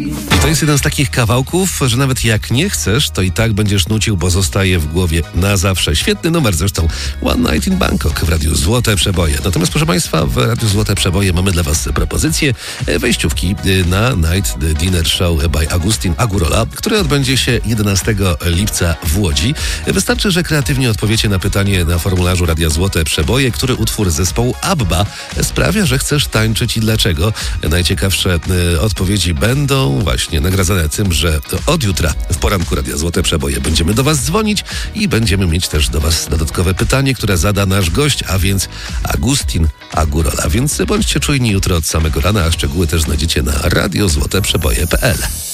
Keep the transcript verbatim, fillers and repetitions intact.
I to jest jeden z takich kawałków, że nawet jak nie chcesz, to i tak będziesz nucił, bo zostaje w głowie na zawsze. Świetny numer zresztą. One Night in Bangkok w Radiu Złote Przeboje. Natomiast proszę Państwa, w Radiu Złote Przeboje mamy dla Was propozycję wejściówki na Night Dinner Show by Agustin Agurola, który odbędzie się jedenastego lipca w Łodzi. Wystarczy, że kreatywnie odpowiecie na pytanie na formularzu Radia Złote Przeboje, który utwór zespołu ABBA sprawia, że chcesz tańczyć i dlaczego. Najciekawsze odpowiedzi będą właśnie nagradzane tym, że od jutra w poranku Radia Złote Przeboje będziemy do Was dzwonić i będziemy mieć też do Was dodatkowe pytanie, które zada nasz gość, a więc Agustin Agurola. Więc bądźcie czujni jutro od samego rana, a szczegóły też znajdziecie na radio złote przeboje kropka p l.